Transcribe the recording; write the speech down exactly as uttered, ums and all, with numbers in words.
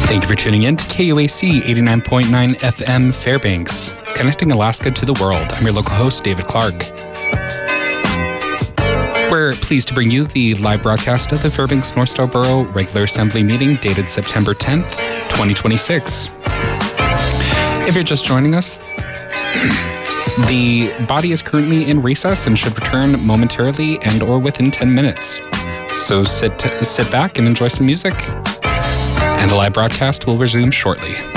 Thank you for tuning in to K U A C eighty-nine point nine F M Fairbanks, connecting Alaska to the world. I'm your local host, David Clark. We're pleased to bring you the live broadcast of the Fairbanks Northstar Borough Regular Assembly meeting dated September tenth, twenty twenty-six. If you're just joining us, the body is currently in recess and should return momentarily and or within ten minutes. So sit sit back and enjoy some music, and the live broadcast will resume shortly.